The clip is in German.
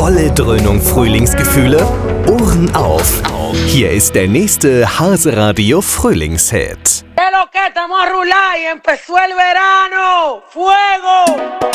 Volle Dröhnung Frühlingsgefühle? Ohren auf. Hier ist der nächste Hase-Radio Frühlingshit. ¡Que lo que estamos a rular y empezó el verano! ¡Fuego!